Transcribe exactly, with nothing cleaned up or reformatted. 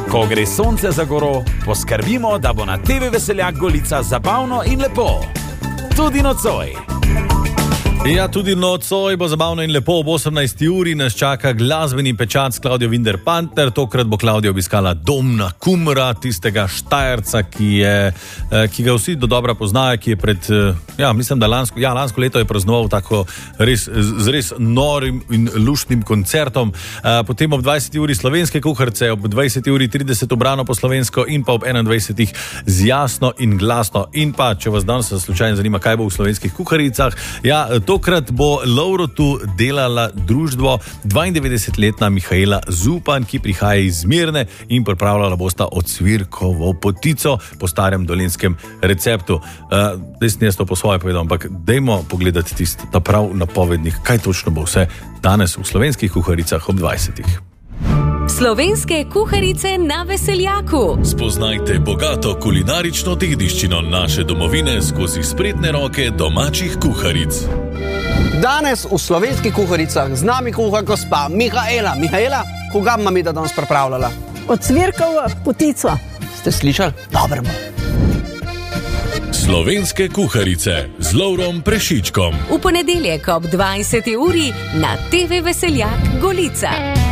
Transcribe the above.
Ko gre sonce za goro, poskrbimo, da bo na te ve Veseljak Golica zabavno in lepo. Tudi nocoj. Ja, tudi nocoj bo zabavno in lepo. Ob osemnajsti uri nas čaka glasbeni pečat s Klaudijo Vinder-Pantner. Tokrat bo Klaudija obiskala dom na Kumra, tistega Štajerca, ki, je, ki ga vsi do dobra poznajo, ki je pred, ja, mislim, da lansko, ja, lansko leto je praznoval tako res, z res norim in luštnim koncertom. Potem ob dvajseti uri slovenske kuharice, ob dvajseti uri trideset obrano po slovensko in pa ob enaindvajsetih z jasno in glasno. In pa, če vas danes slučajno zanima, kaj bo v slovenskih kuharicah, ja, tokrat bo Lovrotu delala društvo dvaindevetdesetletna Mihaela Zupan, ki prihaja iz Mirne in pripravljala bosta ocvirkovo potico po starem dolenjskem receptu. Uh, Zdaj sem jaz to po svoje povedal, ampak dajmo pogledati tisti ta prav napovednik, kaj točno bo vse danes v slovenskih kuharicah ob dvajsetih. Slovenske kuharice na Veseljaku. Spoznajte bogato kulinarično dediščino naše domovine skozi spretne roke domačih kuharic. Danes v slovenskih kuharicah z nami kuha gospa Mihaela. Mihaela, koga ima mi da danes pripravljala? Ocvirkovo potico. Ste slišali? Dobro bo. Slovenske kuharice z Lovrom Prešičkom. V ponedeljek ob dvajseti uri na te ve Veseljak Golica.